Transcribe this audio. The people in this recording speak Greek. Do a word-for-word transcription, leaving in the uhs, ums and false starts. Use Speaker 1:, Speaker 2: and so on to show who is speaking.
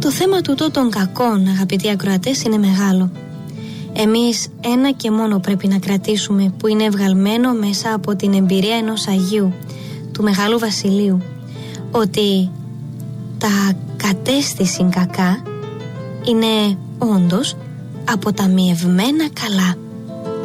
Speaker 1: Το θέμα τούτο των κακών, αγαπητοί ακροατές, είναι μεγάλο. Εμείς ένα και μόνο πρέπει να κρατήσουμε, που είναι ευγαλμένο μέσα από την εμπειρία ενός Αγίου, του Μεγάλου Βασιλείου, ότι τα κατέστησιν κακά είναι όντως αποταμιευμένα καλά.